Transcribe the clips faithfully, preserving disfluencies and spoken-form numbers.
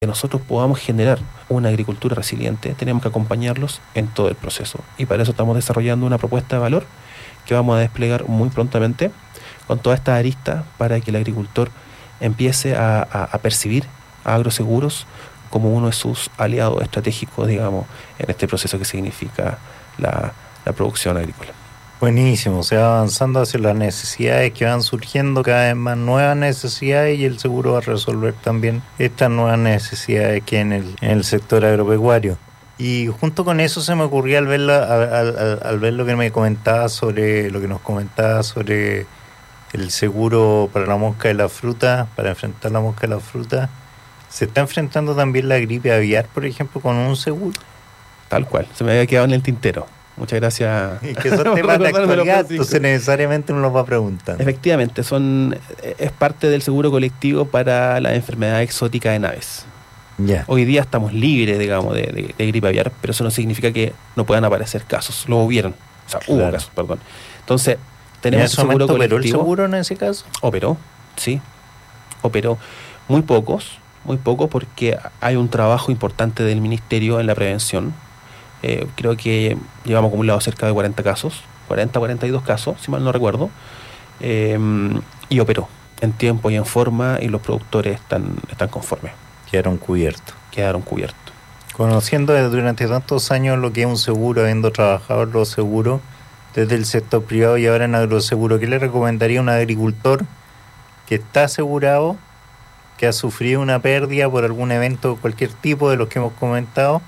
que nosotros podamos generar una agricultura resiliente, tenemos que acompañarlos en todo el proceso. Y para eso estamos desarrollando una propuesta de valor que vamos a desplegar muy prontamente con toda esta arista para que el agricultor empiece a, a, a percibir a Agroseguros como uno de sus aliados estratégicos, digamos, en este proceso que significa la, la producción agrícola. Buenísimo, se va avanzando hacia las necesidades que van surgiendo, cada vez más nuevas necesidades, y el seguro va a resolver también estas nuevas necesidades que hay en el, en el sector agropecuario. Y junto con eso se me ocurrió al ver, la, al, al, al ver lo que me comentaba sobre, lo que nos comentaba sobre el seguro para la mosca de la fruta, para enfrentar la mosca de la fruta, ¿se está enfrentando también la gripe aviar, por ejemplo, con un seguro? Tal cual, se me había quedado en el tintero. Muchas gracias. Y que son temas de actualidad, entonces necesariamente uno los va preguntando. Efectivamente, son es parte del seguro colectivo para la enfermedad exótica de aves. Yeah. Hoy día estamos libres, digamos, de, de, de gripe aviar, pero eso no significa que no puedan aparecer casos. Lo hubieron, o sea, claro. hubo casos, perdón. Entonces, tenemos ¿En ese momento seguro operó colectivo. el seguro en ese caso? Operó, sí. Operó. Muy pocos, muy pocos, porque hay un trabajo importante del Ministerio en la prevención. Eh, creo que llevamos acumulados cerca de cuarenta casos, cuarenta, cuarenta y dos casos, si mal no recuerdo, eh, y operó en tiempo y en forma, y los productores están, están conformes. Quedaron cubiertos. Quedaron cubiertos. Conociendo durante tantos años lo que es un seguro, habiendo trabajado en los seguros desde el sector privado y ahora en agroseguro, ¿qué le recomendaría a un agricultor que está asegurado, que ha sufrido una pérdida por algún evento, cualquier tipo de los que hemos comentado,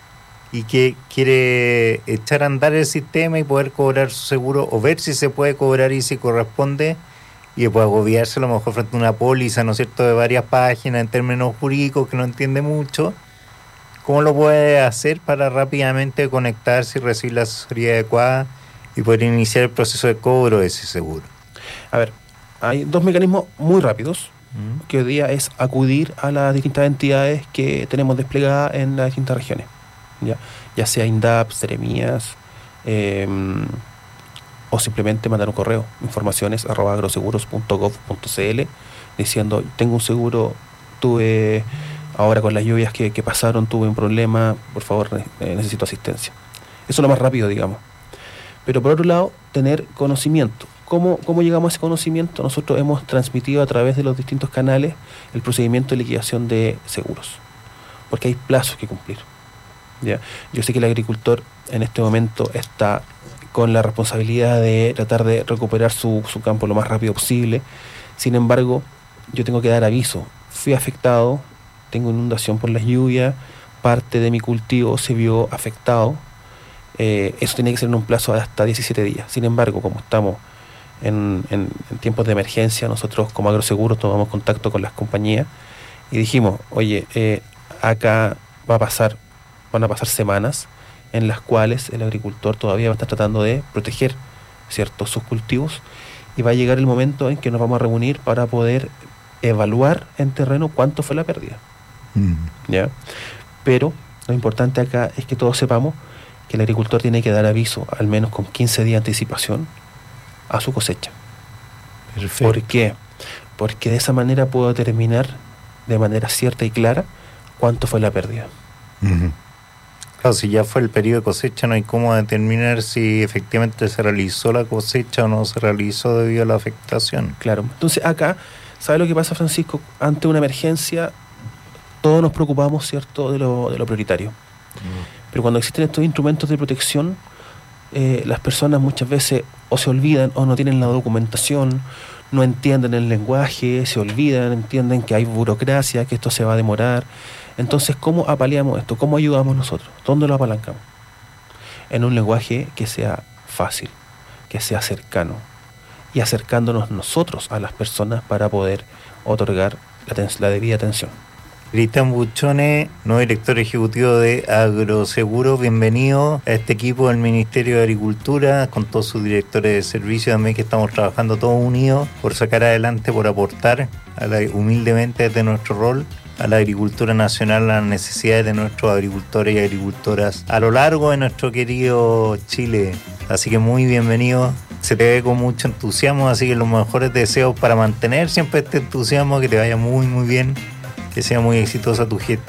y que quiere echar a andar el sistema y poder cobrar su seguro, o ver si se puede cobrar y si corresponde, y puede agobiarse a lo mejor frente a una póliza, ¿no es cierto?, de varias páginas en términos jurídicos que no entiende mucho? ¿Cómo lo puede hacer para rápidamente conectarse y recibir la asesoría adecuada y poder iniciar el proceso de cobro de ese seguro? A ver, hay dos mecanismos muy rápidos, ¿Mm? que hoy día es acudir a las distintas entidades que tenemos desplegadas en las distintas regiones. Ya, ya sea INDAP, Seremías, eh, o simplemente mandar un correo, informaciones arroba agroseguros punto gov punto cl, diciendo, tengo un seguro, tuve, ahora con las lluvias que, que pasaron, tuve un problema, por favor, eh, necesito asistencia. Eso es lo más rápido, digamos. Pero por otro lado, tener conocimiento. ¿Cómo, cómo llegamos a ese conocimiento? Nosotros hemos transmitido a través de los distintos canales el procedimiento de liquidación de seguros, porque hay plazos que cumplir. ¿Ya? Yo sé que el agricultor en este momento está con la responsabilidad de tratar de recuperar su, su campo lo más rápido posible. Sin embargo, yo tengo que dar aviso. Fui afectado, tengo inundación por las lluvias, parte de mi cultivo se vio afectado. Eh, eso tiene que ser en un plazo de hasta diecisiete días. Sin embargo, como estamos en, en, en tiempos de emergencia, nosotros como Agroseguros tomamos contacto con las compañías y dijimos, oye, eh, acá va a pasar van a pasar semanas en las cuales el agricultor todavía va a estar tratando de proteger, ¿cierto?, sus cultivos, y va a llegar el momento en que nos vamos a reunir para poder evaluar en terreno cuánto fue la pérdida. Mm. ¿Ya? Pero lo importante acá es que todos sepamos que el agricultor tiene que dar aviso al menos con quince días de anticipación a su cosecha. Perfecto. ¿Por qué? Porque de esa manera puedo determinar de manera cierta y clara cuánto fue la pérdida. Uh-huh. Claro, si ya fue el periodo de cosecha, no hay cómo determinar si efectivamente se realizó la cosecha o no se realizó debido a la afectación. Claro. Entonces acá, ¿sabe lo que pasa, Francisco? Ante una emergencia, todos nos preocupamos, ¿cierto?, de lo, de lo prioritario. Mm. Pero cuando existen estos instrumentos de protección, eh, las personas muchas veces o se olvidan o no tienen la documentación, no entienden el lenguaje, se olvidan, entienden que hay burocracia, que esto se va a demorar. Entonces, ¿cómo apaleamos esto? ¿Cómo ayudamos nosotros? ¿Dónde lo apalancamos? En un lenguaje que sea fácil, que sea cercano, y acercándonos nosotros a las personas para poder otorgar la, la debida atención. Cristian Buchone, nuevo director ejecutivo de Agroseguro, bienvenido a este equipo del Ministerio de Agricultura, con todos sus directores de servicio también, que estamos trabajando todos unidos por sacar adelante, por aportar a la, humildemente desde nuestro rol a la agricultura nacional, a las necesidades de nuestros agricultores y agricultoras a lo largo de nuestro querido Chile. Así que muy bienvenido, se te ve con mucho entusiasmo, así que los mejores deseos para mantener siempre este entusiasmo, que te vaya muy muy bien Que sea muy exitosa tu,